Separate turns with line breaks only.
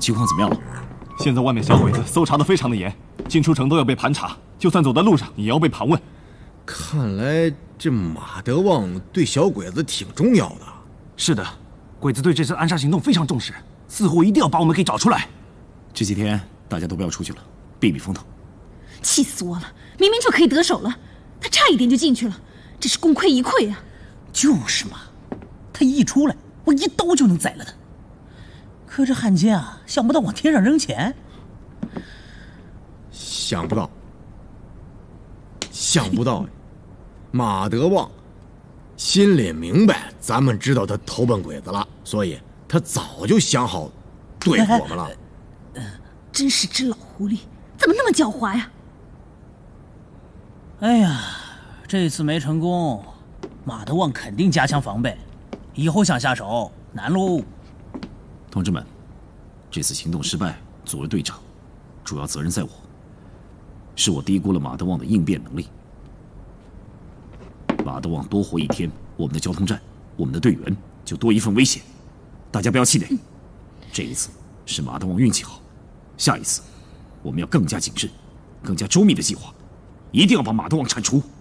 情况怎么样了？
现在外面小鬼子搜查的非常的严，进出城都要被盘查，就算走在路上也要被盘问。
看来这马德旺对小鬼子挺重要的。
是的，鬼子对这次暗杀行动非常重视，似乎一定要把我们给找出来。
这几天大家都不要出去了，避避风头。
气死我了！明明就可以得手了，他差一点就进去了，这是功亏一篑啊！
就是嘛，他一出来，我一刀就能宰了他。可这汉奸啊，想不到往天上扔钱。
想不到，马德旺心里明白咱们知道他投奔鬼子了，所以他早就想好对付我们了。
真是只老狐狸，怎么那么狡猾呀？
哎呀，这次没成功，马德旺肯定加强防备，以后想下手难喽。
同志们，这次行动失败，作为队长，主要责任在我。是我低估了马德旺的应变能力。马德旺多活一天，我们的交通站，我们的队员就多一份危险。大家不要气馁，这一次是马德旺运气好，下一次我们要更加谨慎，更加周密的计划，一定要把马德旺铲除。